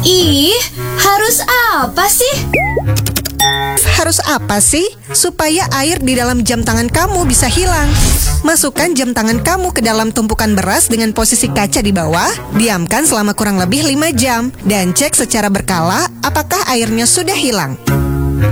Ih, harus apa sih? Harus apa sih? Supaya air di dalam jam tangan kamu bisa hilang. Masukkan jam tangan kamu ke dalam tumpukan beras dengan posisi kaca di bawah. Diamkan selama kurang lebih 5 jam. Dan cek secara berkala apakah airnya sudah hilang.